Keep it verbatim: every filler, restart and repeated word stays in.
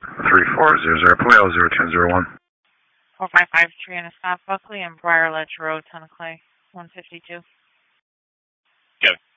three four zero zero, Paleo zero two zero one. four five five three and a stop Buckley and Briar Ledge Road, Ton of Clay, one fifty-two. Kevin.